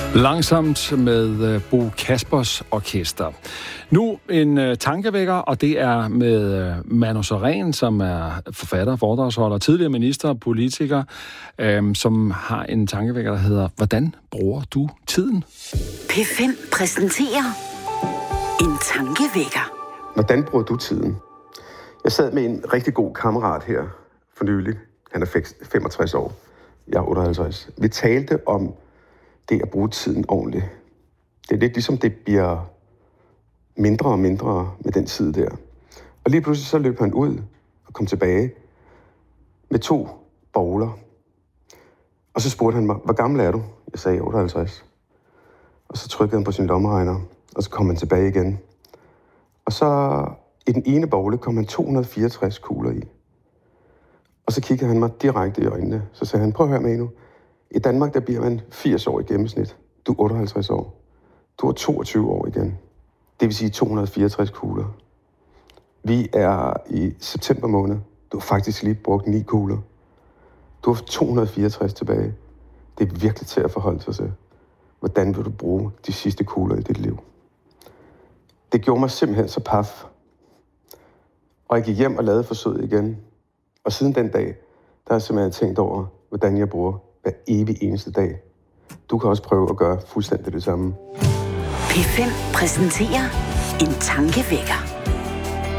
Langsomt med Bo Kaspers Orkester. Nu en tankevækker, og det er med Manu Sareen, som er forfatter, foredragsholder, tidligere minister og politiker, som har en tankevækker, der hedder: Hvordan bruger du tiden? P5 præsenterer en tankevækker. Hvordan bruger du tiden? Jeg sad med en rigtig god kammerat her for nylig. Han er 65 år. Jeg er 58. Vi talte om det at bruge tiden ordentligt. Det er lidt ligesom det bliver mindre og mindre med den tid der. Og lige pludselig så løb han ud og kom tilbage med 2 bowler. Og så spurgte han mig: Hvor gammel er du? Jeg sagde 58. Og så trykkede han på sin lommeregner, og så kom han tilbage igen. Og så i den ene bowl kom han 264 kugler i. Og så kiggede han mig direkte i øjnene. Så sagde han: Prøv at høre med nu. I Danmark, der bliver man 80 år i gennemsnit. Du er 58 år. Du er 22 år igen. Det vil sige 264 kugler. Vi er i september måned. Du har faktisk lige brugt 9 kugler. Du har 264 tilbage. Det er virkelig til at forholde sig til. Hvordan vil du bruge de sidste kugler i dit liv? Det gjorde mig simpelthen så paf. Og jeg gik hjem og lavede forsøget igen. Og siden den dag, der har jeg simpelthen tænkt over, hvordan jeg bruger hver evig eneste dag. Du kan også prøve at gøre fuldstændig det samme. P5 præsenterer en tankevækker.